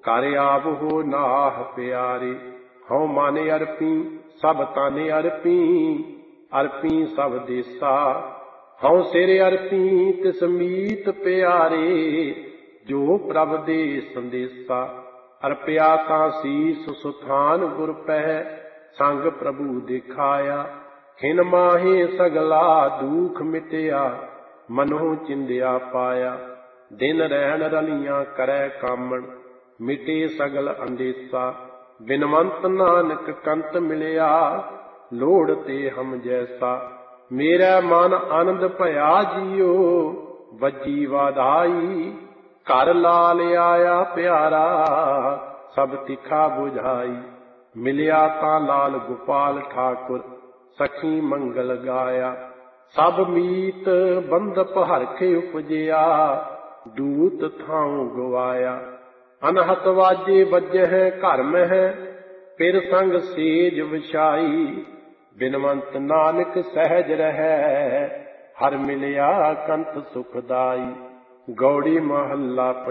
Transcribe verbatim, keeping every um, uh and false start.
कर आवहो नाह प्यारे। हऊँ माने अरपी सब ताने अरपी, अरपी सब देसा। हऊँ सिर अरपी तिस मीत प्यारे, जो प्रभ दे संदेसा। अरपया तां सीस सुथान गुर पै, संग प्रभु दिखाया। खिन माहे सगला दुख मिटया, मनो चिंदिया पाया। दिन रहन रलियां करै कामण, मिटे सगल अंदेसा। बिनवंत नानक कंत मिलया, लोड़ ते हम जैसा। मेरा मन आनंद भया जियो, वजी वाधाई। घर लाल आया प्यारा, सब तिखा बुझाई। मिलया तां लाल गोपाल ठाकुर, सखी मंगल गाया। सब मीत बंदप हरख उपजया, दूत थाऊं गवाया। अनहत वाजे बजह घर मह, फिर संग सेज विछाई। बिनवंत नानक सहज रहै, हर मिलया कंत सुखदाई। गौड़ी महला